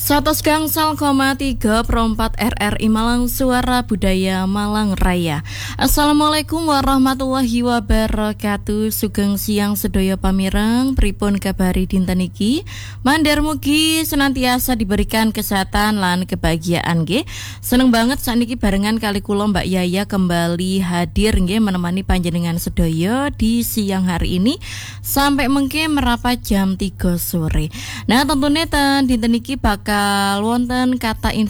100,3 RRI Malang, Suara Budaya Malang Raya. Assalamualaikum warahmatullahi wabarakatuh. Sugeng siang sedaya pamireng, pripun kabari dinten iki? Mandher mugi senantiasa diberikan kesehatan lan kebahagiaan nggih. Seneng banget sakniki barengan kali kula Mbak Yaya kembali hadir nggih menemani panjenengan sedaya di siang hari ini sampai mengke merapat jam 3 sore. Nah, tentunya dinten iki bakal wonten kata